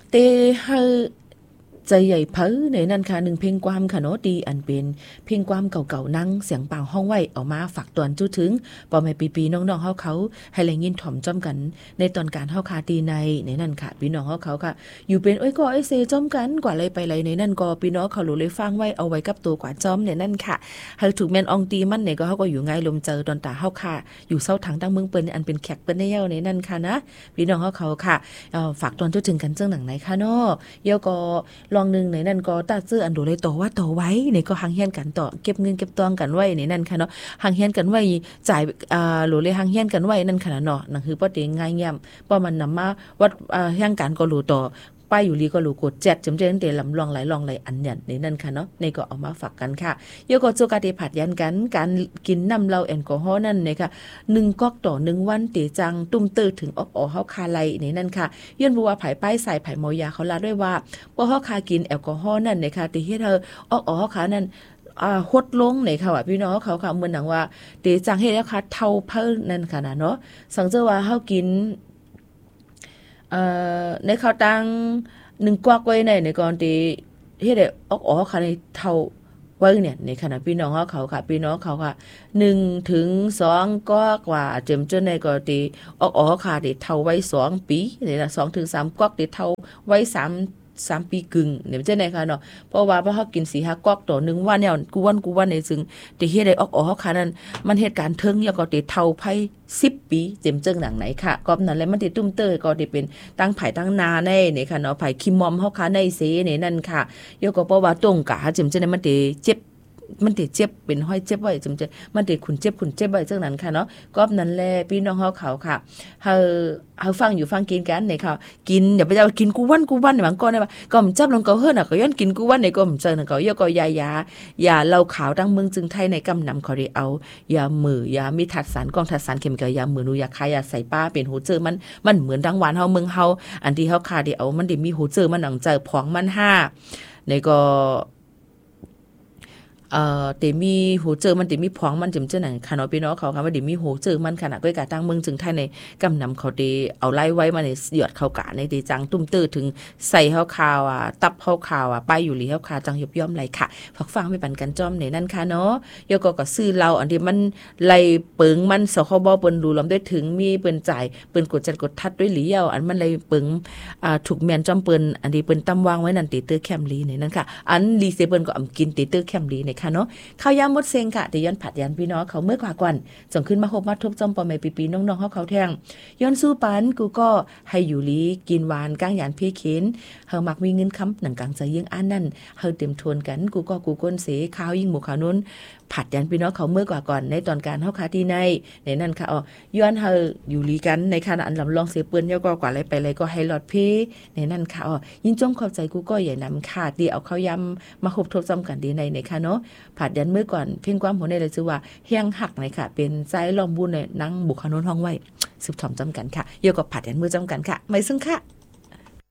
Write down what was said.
เตเฮาใจใหญ่เพ้อในนั้นค่ะ1เพลงความค่ะเนาะดีอันเป็นเพลงความเก่าๆนั่งเสียงเปล่าห้องไว้เอามาฝากตอนจุถึงปอแม่ปีๆน้องๆเขาให้แรงยินถ่อมจ้อมกันในตอนการเฮาคาตีในนั้นค่ะพี่น้องเขาค่ะอยู่เป็นก็ไอ้เซจ้อมกันกว่าอะไรไปไรในนั้นก็พี่น้องเขารู้เลยฟังไว้เอาไว้กับตัวกว่าจ้อมในนั้นค่ะเฮาถูกแม่นอองตีมันเนี่ยก็เฮาก็อยู่ง่ายลมเจอตอนตาเฮาค่ะอยู่เซาถังตั้งเมืองเปิ้นอันเป็นแขกเปิ้นได้เย้าในนั้นค่ะนะพี่น้องเขาค่ะฝากตอนจุถึงกันเจ้งหนังไหนค่ะเนาะเยาก็ลองนึงในนั้นก็ตัดซื้ออันโดเลยต่อว่าต่อไว้นี่ก็หังเฮียนกันต่อเก็บเงินเก็บตองกันไว้ในนั้นค่ะเนาะหังเฮียนกันไว้จ่ายโหลเลยหังเฮียนกันไว้นั่นค่ะเนาะนั่นคือบ่ได้ง่ายย่ำบ่มันนำมาวัดเฮียงกันก็รู้ต่อป้ายอยู่ลีก็รู้กด7จำเจนเตลำลองหลายลองหลายอันเนี่ยในนั้นค่ะเนาะนี่ก็เอามาฝากกันค่ะโยก็โจกาติผัดยันกันการกินน้ำเหล้าแอลกอฮอล์นั่นนะคะ1ก๊อกต่อ1วันติจังตุ้มตื้อถึงออกเฮาคาไลในนั้นค่ะย้อนบ่ว่าไผป้ายใส่ไผเมายาเขาลาด้วยว่าบ่เฮาคากินแอลกอฮอล์นั่นนะคะติเฮ็ดเฮาออกเฮาคานั่นหดลงในค่ะว่าพี่น้องเขาค่ะเหมือนหนังว่าเตจังเฮ็ดแล้วค่ะเท่าเพิ่นนั่นค่ะนะเนาะสังเจอว่าเฮากินในข้าวตัง1กวักไว้ในก่อนที่เฮ็ดได้ออกค่ะในเท่าไว้เนี่ยในขณะพี่น้องเขาค่ะพี่น้องเขาค่ะ1ถึง2กวักว่าเจมจนในก่อนที่ออกค่ะที่เท่าไว้2ปีนี่ล่ะ2ถึง3กวักที่เท่าไว้3ปีกึ่งเนี่ยจังได๋ค่ะเนาะเพราะว่าพอเฮากิน 4-5 กวักต่อ1วันเนี่ยกูวันนี่ซึ่งที่เฮ็ดได้ออกค่ะนั้นมันเหตุการณ์ถึงแล้วก็ที่เท่าไผ10ปีเต็มเจิงหนังไหนค่ะก็นั้นแหละมันติตุ้มเตยก็ได้เป็นตั้งไผ่ตั้งนาในนี่ค่ะเนาะไผ่คิมมอมเฮาค่ะในเสนี่นั่นค่ะยกก็เพราะว่าตรงกะจิมจังได๋มันติเจ็บเป็นห้อยเจ็บไว้จิมจะมันติขุนเจ็บไว้จังนั้นค่ะเนาะก็นั้นแหละพี่น้องเฮาเขาค่ะเฮาฟังอยู่ฟังกินกันนี่ค่ะกินอย่าไปเอากินกูวันนี่บางก่อนได้ว่าก็มจับลงก็เฮิรน่ะก็ย้อนกินกูวันนี่ก็มเจอน่ะก็ยกก็ยาเหล้าขาวดังเมืองจึงไทยในกำนำเขาได้เอายามือยามีทัดสารกองทัดสารเข็มกับยามือนูยาคายยาใส่ป้าเป็นหูเจอมันเหมือนดังหวานเฮาเมืองเฮาอันที่เฮาคาได้เอามันได้มีหูเจอมันหนังเจอผองมัน5ในก็เตมีหูเจอมันเตมีพองมันจิมเจอหนังค่ะเนาะพี่น้องเขาค่ะว่าเตมีหูเจอมันขนาดก้อยกะตั้งเมืองจึงไทยในกำนำเขาเตเอาไล่ไว้มาในหยอดเขากะในเตจังตุ้มตื้อถึงใส่เฮาคาวตับเฮาคาวป้ายอยู่หลีเฮาคาจังยบย่อมไหลค่ะฟักฟังไปปันกันจ้อมในนั้นค่ะเนาะยก็ซื้อเราอันที่มันไหลเปิงมันสคบเปิ้นดูลำด้วยถึงมีเปิ้นจ่ายเปิ้นกดจัดกดทัดด้วยหลีเยาอันมันไหลเปิงถูกแม่นจ้อมเปิ้นอันที่เปิ้นตำวางไว้นั่นติเตอร์แคมลีในนั้นค่ะอันลีเซเปิ้นก็อำกินติเตอร์แคมลีในค่ะเนาะข้าวยามมดเซงค่ะแต่ย้อนผัดยันพี่น้องเขาเมื่อกว่าก่อนส่งขึ้นมาพบมาทุบจอมปอแม่ปีๆน้องๆเขาแท่งย้อนสู้ปันกูก็ให้อยู่ลีกินหวานก้างหยานพี่เข็นเฮามักมีเงินค้ำหนังกลางใจยิ่งอันนั่นเฮาเต็มทวนกันกูก้นเสข้าวยิ่งหมูขาวนู้นผัดยันพี่น้องเขาเมื่อกว่าก่อนในตอนการเฮาคาที่ในนั่นค่ะย้อนเฮาอยู่ลีกันในขณะอันลำลองเสียเปิ้นย่อกว่าอะไรไปอะไรก็ให้หลอดพี่ในนั่นค่ะยิ่งจงขอบใจกูก็อย่านำค่ะดีเอาข้าวยำมาคบทบจำกันดีในค่ะเนาะผัดยันเมื่อก่อนเพียงความหัวในเลยชื่อว่าเฮียงหักในค่ะเป็นใจลอมบุญในนั่งบุคคลนนห้องไว้สืบถอมจำกันค่ะเกี่ยวกับผัดยันมือจำกันค่ะไม่ซึ่งค่ะ